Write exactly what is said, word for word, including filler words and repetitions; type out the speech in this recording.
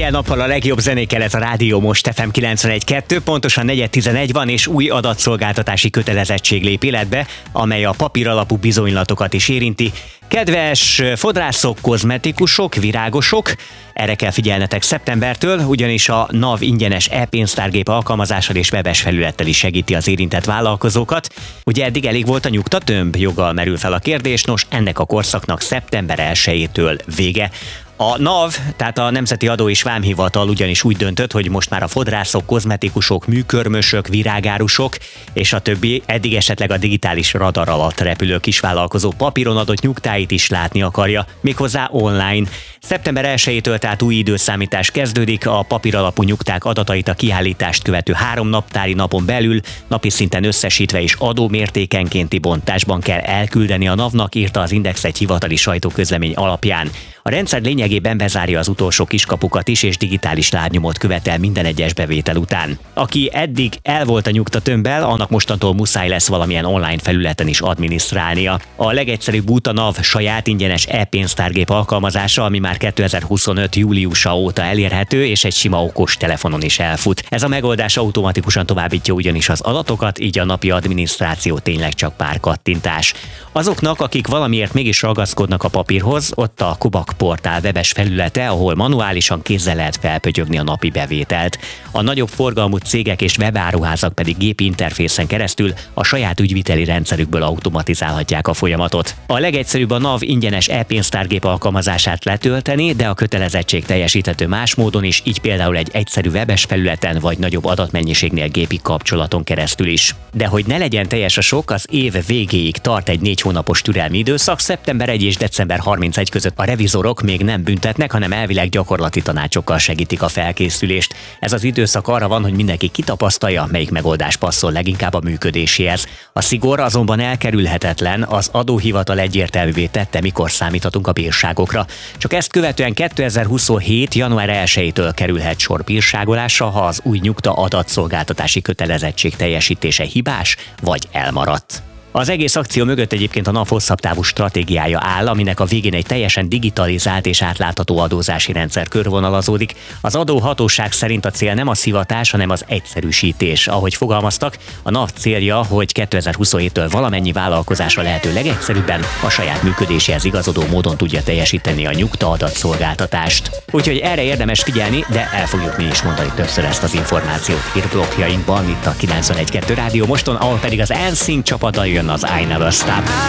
Minden nappal a legjobb zenékkel, ez a Rádió Most ef em kilencvenegy kettő, pontosan negyven tizenegy van, és új adatszolgáltatási kötelezettség lép életbe, amely a papíralapú bizonylatokat is érinti. Kedves fodrászok, kozmetikusok, virágosok, erre kell figyelnetek szeptembertől, ugyanis a NAV ingyenes e-pénztárgép alkalmazással és webes felülettel is segíti az érintett vállalkozókat. Ugye eddig elég volt a nyugtatömb, joggal merül fel a kérdés, nos ennek a korszaknak szeptember elsejétől vége. A NAV, tehát a Nemzeti Adó és Vámhivatal ugyanis úgy döntött, hogy most már a fodrászok, kozmetikusok, műkörmösök, virágárusok és a többi eddig esetleg a digitális radar alatt repülő kisvállalkozó papíron adott nyugtáit is látni akarja, méghozzá online. Szeptember elsejétől tehát új időszámítás kezdődik, a papíralapú nyugták adatait a kiállítást követő három naptári napon belül napi szinten összesítve és adómértékenkénti bontásban kell elküldeni a NAV-nak, írta az Index egy hivatali sajtóközlemény alapján. A rendszer lényegében bezárja az utolsó kiskapukat is, és digitális lábnyomot követel minden egyes bevétel után. Aki eddig el volt a nyugtatömbbel, annak mostantól muszáj lesz valamilyen online felületen is adminisztrálnia. A legegyszerűbb út a NAV saját ingyenes e-pénztárgép alkalmazása, ami már kétezer-huszonöt júliusa óta elérhető, és egy sima okos telefonon is elfut. Ez a megoldás automatikusan továbbítja ugyanis az adatokat, így a napi adminisztráció tényleg csak pár kattintás. Azoknak, akik valamiért mégis ragaszkodnak a papírhoz, ott a Kubak portál webes felülete, ahol manuálisan kézzel lehet felpötyögni a napi bevételt. A nagyobb forgalmú cégek és webáruházak pedig gépi interfészen keresztül a saját ügyviteli rendszerükből automatizálhatják a folyamatot. A legegyszerűbb a NAV ingyenes e-pénztárgép alkalmazását letölteni, de a kötelezettség teljesíthető más módon is, így például egy egyszerű webes felületen vagy nagyobb adatmennyiségnél gépi kapcsolaton keresztül is. De hogy ne legyen teljes a sok, az év végéig tart egy négy hónapos türelmi időszak, szeptember elseje és december harmincegy között a revizorok még nem büntetnek, hanem elvileg gyakorlati tanácsokkal segítik a felkészülést. Ez az időszak arra van, hogy mindenki kitapasztalja, melyik megoldás passzol leginkább a működéséhez. A szigor azonban elkerülhetetlen, az adóhivatal egyértelművé tette, mikor számíthatunk a bírságokra. Csak ezt követően kétezer-huszonhét január elsejétől kerülhet sor bírságolásra, ha az új nyugta adatszolgáltatási kötelezettség teljesítése hibás vagy elmaradt. Az egész akció mögött egyébként a NAV hosszabb távú stratégiája áll, aminek a végén egy teljesen digitalizált és átlátható adózási rendszer körvonalazódik. Az adóhatóság szerint a cél nem a szivatás, hanem az egyszerűsítés. Ahogy fogalmaztak, a NAV célja, hogy kétezer-huszonhéttől valamennyi vállalkozása lehető legegyszerűbben a saját működéséhez igazodó módon tudja teljesíteni a nyugta adatszolgáltatást. Úgyhogy erre érdemes figyelni, de el fogjuk mi is mondani többször ezt az információt hírblokjainkban, itt a kilencvenegy kettő Rádió Moston, ahol pedig az en sync csapata jön az I Never Stop.